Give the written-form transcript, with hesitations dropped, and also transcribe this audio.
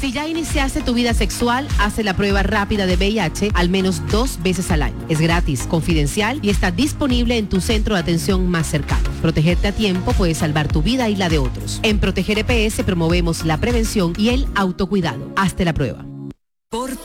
Si ya iniciaste tu vida sexual, hace la prueba rápida de VIH al menos 2 veces al año. Es gratis, confidencial y está disponible en tu centro de atención más cercano. Protegerte a tiempo puede salvar tu vida y la de otros. En Proteger EPS promovemos la prevención y el autocuidado. Hazte la prueba. Por